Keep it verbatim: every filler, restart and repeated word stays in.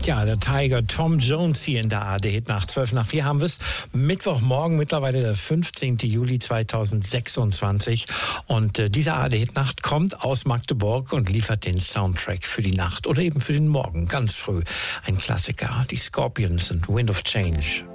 Ja, der Tiger Tom Jones hier in der A R D nach zwölf nach vier haben wir es. Mittwochmorgen, mittlerweile der fünfzehnten Juli zweitausendsechsundzwanzig. Und äh, diese A R D-Nacht kommt aus Magdeburg und liefert den Soundtrack für die Nacht oder eben für den Morgen, ganz früh. Ein Klassiker, die Scorpions und Wind of Change.